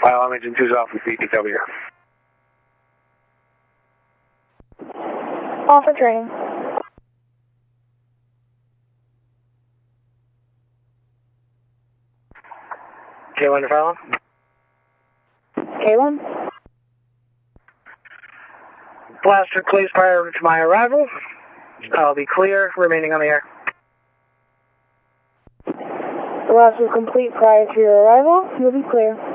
File engine 2's off with BTW. Off for training. K1 to file. K1. Blaster clears prior to my arrival. I'll be clear, remaining on the air. The last is complete prior to your arrival. You'll be clear.